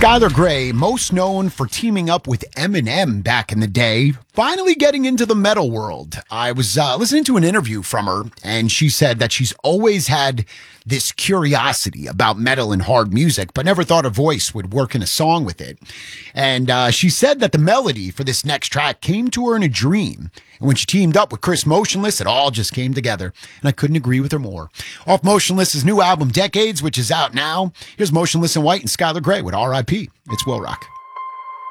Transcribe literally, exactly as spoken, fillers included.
Skylar Grey, most known for teaming up with Eminem back in the day, finally getting into the metal world. I was uh, listening to an interview from her, and she said that she's always had this curiosity about metal and hard music, but never thought a voice would work in a song with it. And uh, she said that the melody for this next track came to her in a dream. And when she teamed up with Chris Motionless, it all just came together. And I couldn't agree with her more. Off Motionless's new album, Decades, which is out now. Here's Motionless in White and Skylar Grey with R I P. It's Will Rock.